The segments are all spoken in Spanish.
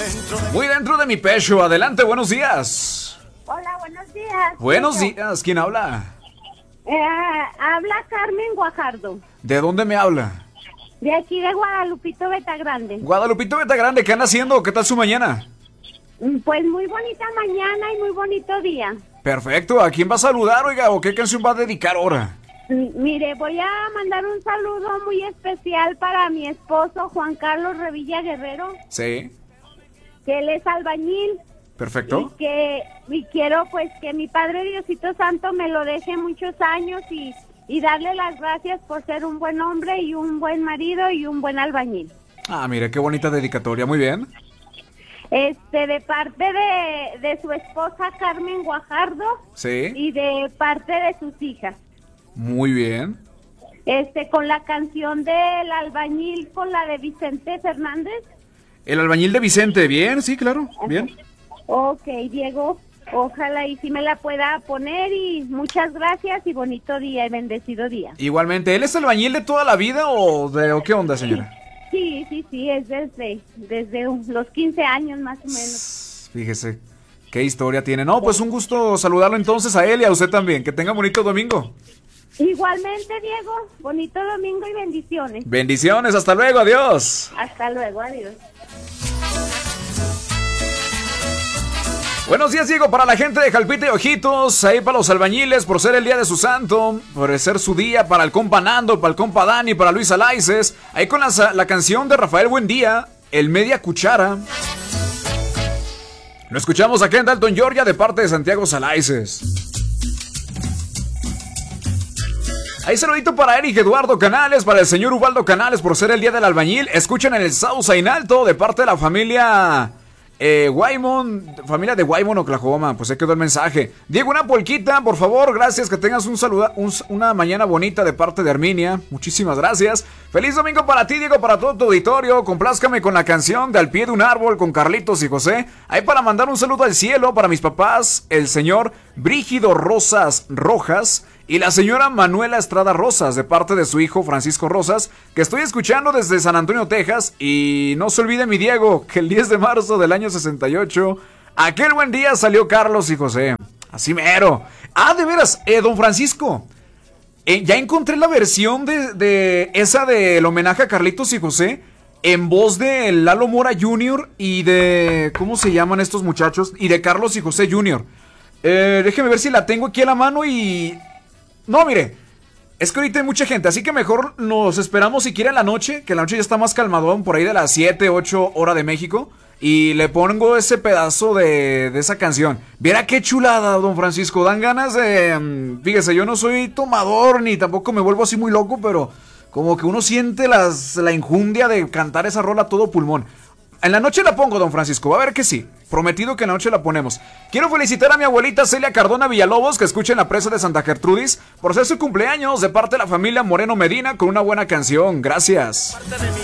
Muy dentro de mi pecho. Adelante, buenos días. Hola, buenos días. Buenos días, ¿quién habla? Habla Carmen Guajardo, ¿De dónde me habla? de aquí de Guadalupito Betagrande. Guadalupito Betagrande, ¿qué anda haciendo? ¿Qué tal su mañana? Pues muy bonita mañana y muy bonito día. Perfecto, ¿a quién va a saludar, oiga? ¿O qué canción va a dedicar ahora? Mire, voy a mandar un saludo muy especial para mi esposo Juan Carlos Revilla Guerrero, Sí, que él es albañil. perfecto. Y quiero pues que mi Padre Diosito Santo me lo deje muchos años y darle las gracias por ser un buen hombre y un buen marido y un buen albañil. Ah, mire, qué bonita dedicatoria, muy bien. De parte de su esposa Carmen Guajardo Sí, y de parte de sus hijas. muy bien. Con la canción del albañil, con la de Vicente Fernández. El albañil de Vicente, bien, sí, claro, bien. Ok, Diego, ojalá y si me la pueda poner y muchas gracias y bonito día y bendecido día. Igualmente, ¿él es albañil de toda la vida o qué onda, señora? Sí, es desde los 15 años más o menos. Fíjese, qué historia tiene. No, pues un gusto saludarlo entonces a él y a usted también. Que tenga bonito domingo. Igualmente, Diego, bonito domingo y bendiciones. Bendiciones, hasta luego, adiós. Hasta luego, adiós. Buenos días, Diego, para la gente de Jalpite y Ojitos, ahí para los albañiles, por ser el día de su santo, por ser su día, para el compa Nando, para el compa Dani, para Luis Alaices, ahí con la canción de Rafael Buendía, El Media Cuchara. Lo escuchamos acá en Dalton, Georgia, de parte de Santiago Salaices. Ahí saludito para Eric Eduardo Canales, para el señor Ubaldo Canales, por ser el día del albañil. Escuchen en el Sausa en Alto, de parte de la familia... Waymon, familia de Waymon, Oklahoma. Pues ahí quedó el mensaje. Diego, una polquita, por favor, gracias. Que tengas una mañana bonita de parte de Herminia. Muchísimas gracias. Feliz domingo para ti, Diego, para todo tu auditorio. Complázcame con la canción de Al Pie de un Árbol con Carlitos y José. Ahí para mandar un saludo al cielo para mis papás, el señor Brígido Rosas Rojas y la señora Manuela Estrada Rosas, de parte de su hijo Francisco Rosas, que estoy escuchando desde San Antonio, Texas. Y no se olvide, mi Diego, que el 10 de marzo del año 68, aquel buen día salió Carlos y José. Así mero. Ah, de veras, don Francisco, ya encontré la versión de esa del homenaje a Carlitos y José, en voz de Lalo Mora Jr. y de... ¿cómo se llaman estos muchachos? Y de Carlos y José Jr. Déjeme ver si la tengo aquí a la mano y... No, mire, es que ahorita hay mucha gente, así que mejor nos esperamos si quiere en la noche, que la noche ya está más calmadón, por ahí de las 7, 8 hora de México, y le pongo ese pedazo de esa canción. Viera qué chulada, don Francisco, dan ganas de... fíjese, yo no soy tomador, ni tampoco me vuelvo así muy loco, pero como que uno siente la injundia de cantar esa rola a todo pulmón. En la noche la pongo, don Francisco, va a ver que sí. Prometido que en la noche la ponemos. Quiero felicitar a mi abuelita Celia Cardona Villalobos, que escucha en la presa de Santa Gertrudis, por ser su cumpleaños, de parte de la familia Moreno Medina, con una buena canción. Gracias.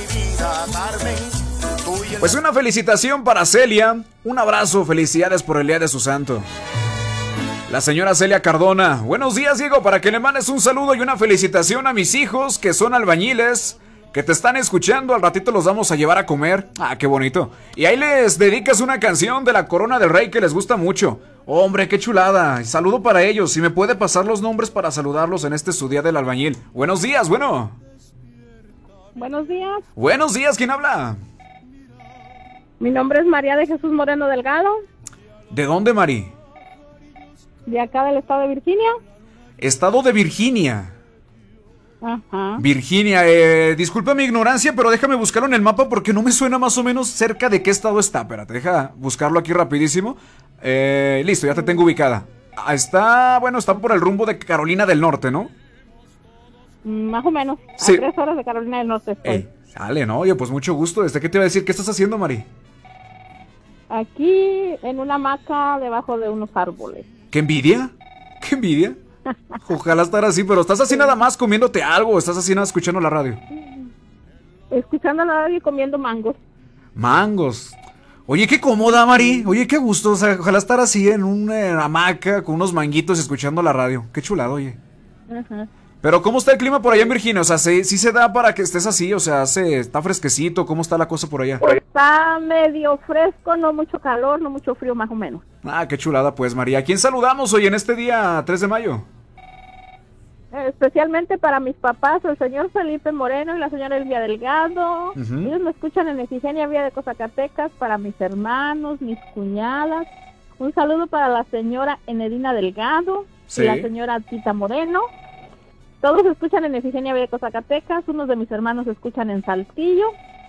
Pues una felicitación para Celia. Un abrazo, felicidades por el día de su santo. La señora Celia Cardona. Buenos días, Diego, para que le mandes un saludo y una felicitación a mis hijos, que son albañiles, que te están escuchando. Al ratito los vamos a llevar a comer. Ah, qué bonito. Y ahí les dedicas una canción de la Corona del Rey que les gusta mucho. Hombre, qué chulada. Saludo para ellos. Si me puede pasar los nombres para saludarlos en este su día del albañil. Buenos días, bueno. Buenos días. Buenos días, ¿quién habla? Mi nombre es María de Jesús Moreno Delgado, ¿De dónde, Mari? de acá del estado de Virginia. Estado de Virginia. Ajá. Virginia, disculpa mi ignorancia, pero déjame buscarlo en el mapa porque no me suena más o menos cerca de qué estado está. Espérate, deja buscarlo aquí rapidísimo. Listo, ya te tengo ubicada. Está por el rumbo de Carolina del Norte, ¿no? Más o menos. Sí. A 3 horas de Carolina del Norte estoy. Sale, ¿no? Oye, pues mucho gusto. ¿Qué te iba a decir? ¿Qué estás haciendo, Mari? Aquí en una hamaca debajo de unos árboles. ¿Qué envidia? ¿Qué envidia? Ojalá estar así, pero ¿estás así nada más comiéndote algo o estás así nada escuchando la radio? Escuchando la radio y comiendo mangos. Mangos. Oye, qué cómoda, Mari. Oye, qué gusto. O sea, ojalá estar así en una hamaca con unos manguitos escuchando la radio. Qué chulado, oye. Ajá. Pero ¿cómo está el clima por allá en Virginia? O sea, ¿sí se da para que estés así? O sea, ¿está fresquecito? ¿Cómo está la cosa por allá? está medio fresco, no mucho calor, no mucho frío, más o menos. Ah, qué chulada pues, María. ¿A quién saludamos hoy en este día 3 de mayo? Especialmente para mis papás, el señor Felipe Moreno y la señora Elvia Delgado. Ellos me escuchan en Efigenia Vía de Zacatecas. Para mis hermanos, mis cuñadas. Un saludo para la señora Enedina Delgado y la señora Tita Moreno. Todos escuchan en Efigenia Vía de Zacatecas. Unos de mis hermanos escuchan en Saltillo.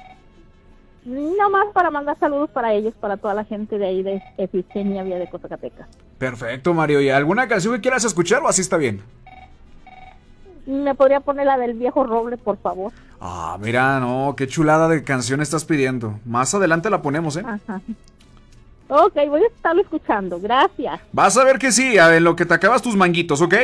No más para mandar saludos para ellos, para toda la gente de ahí de Efigenia Vía de Zacatecas. Perfecto, Mario. ¿Y alguna canción que quieras escuchar o así está bien? ¿Me podría poner la del Viejo Roble, por favor? Ah, mira, no, qué chulada de canción estás pidiendo. Más adelante la ponemos, ¿eh? Ajá. Ok, voy a estarlo escuchando, gracias. Vas a ver que sí, en lo que te acabas tus manguitos, ¿ok?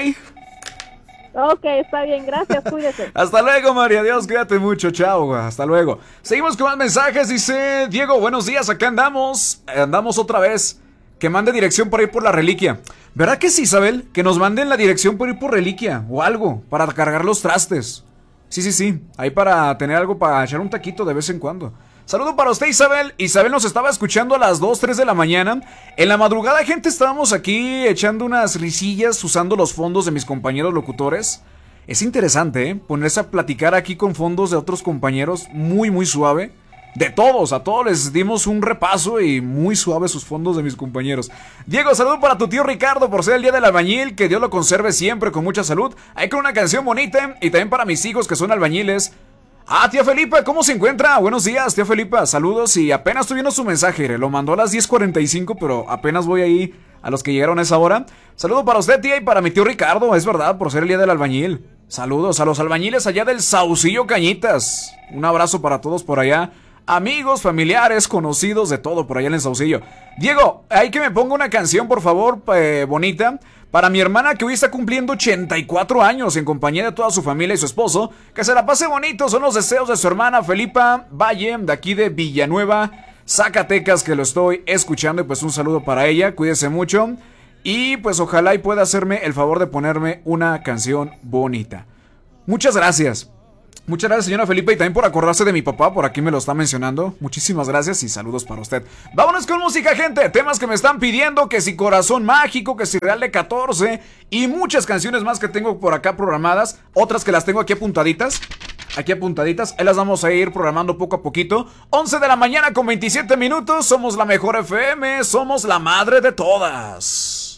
Ok, está bien, gracias, cuídese. Hasta luego, María, Dios, cuídate mucho, chao, hasta luego. Seguimos con más mensajes, dice Diego, buenos días, acá andamos otra vez. Que mande dirección por ir por la reliquia. ¿Verdad que sí, Isabel? Que nos manden la dirección por ir por reliquia o algo, para cargar los trastes. Sí, ahí para tener algo para echar un taquito de vez en cuando. Saludo para usted, Isabel. Isabel nos estaba escuchando a las 2, 3 de la mañana. En la madrugada, gente, estábamos aquí echando unas risillas usando los fondos de mis compañeros locutores. Es interesante, ¿eh? Ponerse a platicar aquí con fondos de otros compañeros, muy, muy suave. De todos, a todos les dimos un repaso y muy suave sus fondos de mis compañeros. Diego, saludo para tu tío Ricardo por ser el día del albañil, que Dios lo conserve siempre con mucha salud. Ahí con una canción bonita y también para mis hijos que son albañiles. Ah, tía Felipa, ¿cómo se encuentra? Buenos días, tía Felipa, saludos y apenas estoy viendo su mensaje, lo mandó a las 10:45, pero apenas voy ahí a los que llegaron a esa hora. Saludo para usted, tía, y para mi tío Ricardo, es verdad, por ser el día del albañil. Saludos a los albañiles allá del Saucillo Cañitas. Un abrazo para todos por allá. Amigos, familiares, conocidos, de todo por allá en el Saucillo. Diego, hay que me ponga una canción, por favor, bonita, para mi hermana que hoy está cumpliendo 84 años en compañía de toda su familia y su esposo. Que se la pase bonito, son los deseos de su hermana Felipa Valle, de aquí de Villanueva, Zacatecas, que lo estoy escuchando. Y pues un saludo para ella, cuídese mucho. Y pues ojalá y pueda hacerme el favor de ponerme una canción bonita. Muchas gracias. Muchas gracias, señora Felipa, y también por acordarse de mi papá, por aquí me lo está mencionando. Muchísimas gracias y saludos para usted. Vámonos con música, gente. Temas que me están pidiendo, que si Corazón Mágico, que si Real de 14 y muchas canciones más que tengo por acá programadas. Otras que las tengo aquí apuntaditas. Ahí las vamos a ir programando poco a poquito. 11 de la mañana con 27 minutos. Somos la mejor FM, somos la madre de todas.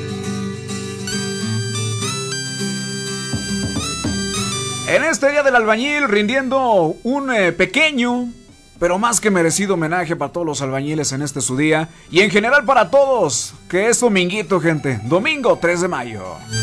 En este día del albañil, rindiendo un pequeño, pero más que merecido homenaje para todos los albañiles en este su día. Y en general para todos, que es dominguito, gente. Domingo 3 de mayo.